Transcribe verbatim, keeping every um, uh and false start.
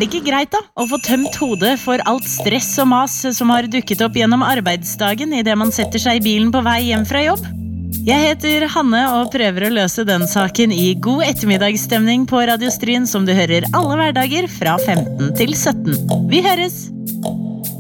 det ikke greit da, å få tømt hodet for alt stress og mas som har dukket opp gjennom arbeidsdagen i det man setter seg i bilen på vei hjem fra jobb? Jeg heter Hanne og prøver å løse den saken i god ettermiddagsstemning på Radio Stryn som du hører alle hverdager fra femten til sytten. Vi høres!